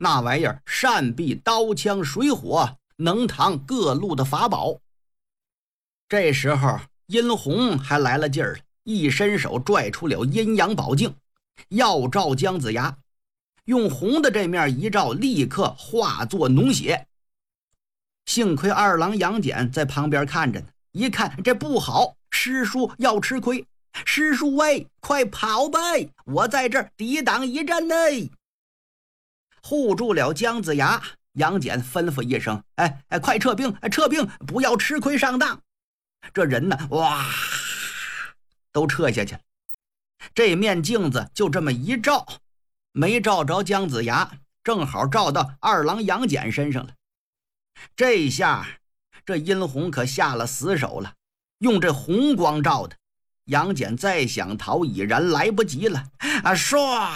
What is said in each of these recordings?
那玩意儿善避刀枪水火，能扛各路的法宝。这时候殷红还来了劲儿了，一伸手拽出了阴阳宝镜，要照姜子牙，用红的这面一照，立刻化作脓血。幸亏二郎杨戬在旁边看着呢，一看这不好，师叔要吃亏，师叔喂，快跑呗，我在这儿抵挡一阵呢。护住了姜子牙，杨戬吩咐一声：快撤兵，撤兵，不要吃亏上当。这人呢，哇，都撤下去了。这面镜子就这么一照，没照着姜子牙，正好照到二郎杨戬身上了。这下这殷红可下了死手了，用这红光照的，杨戬再想逃已然来不及了唰，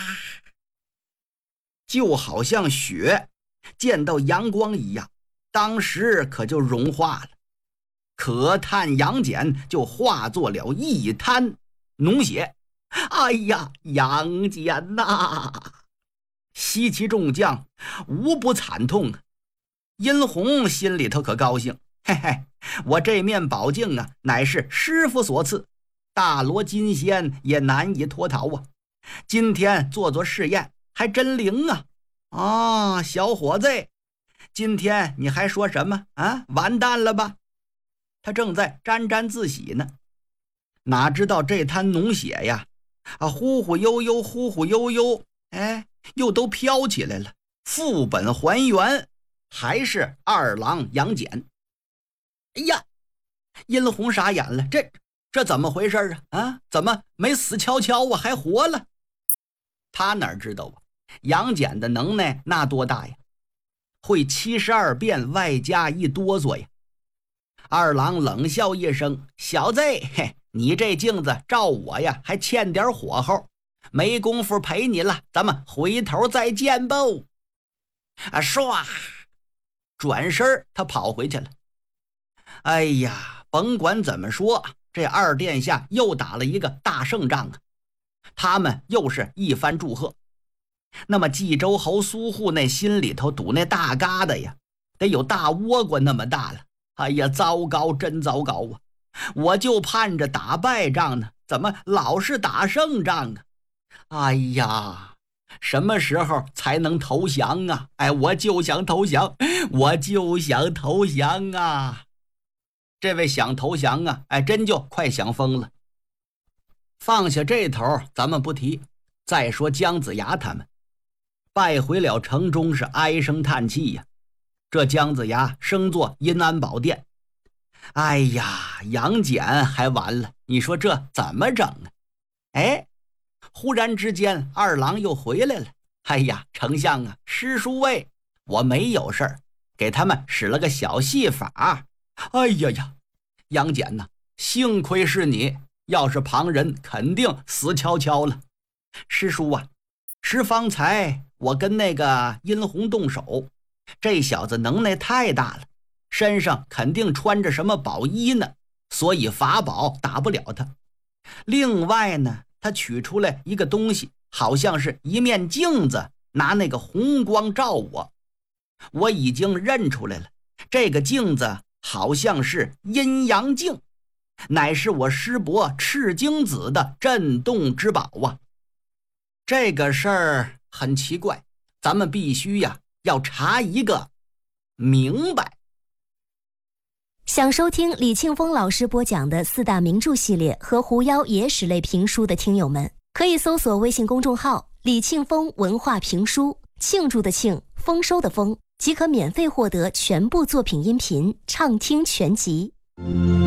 就好像雪见到阳光一样，当时可就融化了。可叹杨戬就化作了一滩脓血。哎呀，杨戬呐，西岐众将无不惨痛啊。殷红心里头可高兴，嘿嘿，我这面宝镜啊，乃是师傅所赐，大罗金仙也难以脱逃啊。今天做做试验，还真灵啊！啊，小伙子，今天你还说什么啊？完蛋了吧？他正在沾沾自喜呢，哪知道这滩脓血呀，忽忽悠悠，忽忽悠悠，又都飘起来了，副本还原，还是二郎杨戬。哎呀，殷红傻眼了，这怎么回事啊？怎么没死翘翘啊，还活了？他哪知道啊，杨戬的能耐那多大呀，会72变外加一哆嗦呀。二郎冷笑一声：小子，你这镜子照我呀，还欠点火候，没工夫陪你了，咱们回头再见吧。唰，转身他跑回去了。哎呀，甭管怎么说，这二殿下又打了一个大胜仗啊，他们又是一番祝贺。那么冀州侯苏护那心里头堵那大疙瘩呀，得有大倭瓜那么大了。哎呀，糟糕，真糟糕啊！我就盼着打败仗呢，怎么老是打胜仗啊？哎呀，什么时候才能投降啊？我就想投降，我就想投降啊！这位想投降啊，真就快想疯了。放下这头咱们不提，再说姜子牙他们败回了城中，是唉声叹气呀。这姜子牙升做阴安宝殿，哎呀，杨戬还完了，你说这怎么整啊？忽然之间二郎又回来了。哎呀，丞相啊，师叔喂，我没有事儿，给他们使了个小戏法。哎呀呀，杨戬呐，幸亏是你，要是旁人肯定死翘翘了。师叔啊，是方才我跟那个殷红动手，这小子能耐太大了，身上肯定穿着什么宝衣呢，所以法宝打不了他。另外呢，他取出来一个东西，好像是一面镜子，拿那个红光照我，我已经认出来了，这个镜子好像是阴阳镜，乃是我师伯赤精子的镇洞之宝啊。这个事儿很奇怪，咱们必须呀要查一个明白。 想收听李庆峰老师播讲的四大名著系列和狐妖野史类评书的听友们，可以搜索微信公众号李庆峰文化评书，庆祝的庆，丰收的丰，即可免费获得全部作品音频畅听全集。